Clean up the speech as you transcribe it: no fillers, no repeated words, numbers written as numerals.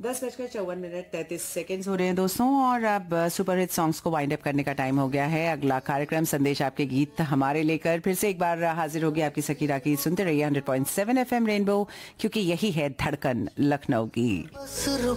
10:54 हो रहे हैं दोस्तों, और अब सुपर हिट सॉन्ग्स को वाइंड अप करने का टाइम हो गया है। अगला कार्यक्रम संदेश आपके गीत हमारे लेकर फिर से एक बार हाजिर होगी आपकी सखी राखी। सुनते रहिए 100.7 FM रेनबो, क्योंकि यही है धड़कन लखनऊ की।